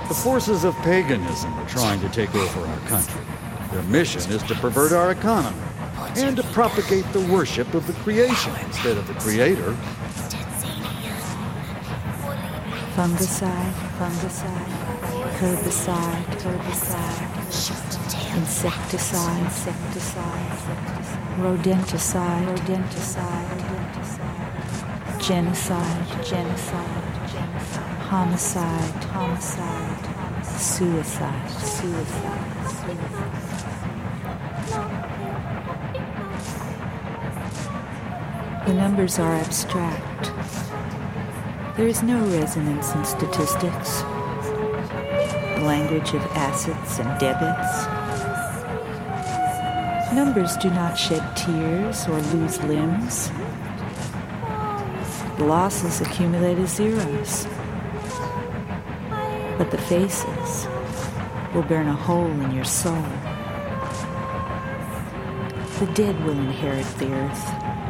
The forces of paganism are trying to take over our country. Their mission is to pervert our economy and to propagate the worship of the creation instead of the creator. Fungicide, herbicide, insecticide, rodenticide, genocide, homicide, suicide. The numbers are abstract. There is no resonance in statistics, the language of assets and debits. Numbers do not shed tears or lose limbs. The losses accumulate as zeros, but the faces will burn a hole in your soul. The dead will inherit the earth.